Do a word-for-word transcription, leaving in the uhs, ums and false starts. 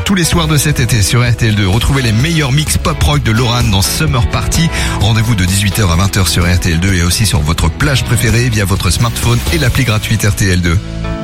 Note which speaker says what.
Speaker 1: tous les soirs de cet été sur R T L deux. Retrouvez les meilleurs mix pop rock de Lorraine dans Summer Party. Rendez-vous de dix-huit heures à vingt heures sur R T L deux et aussi sur votre plage préférée via votre smartphone et l'appli gratuite R T L deux.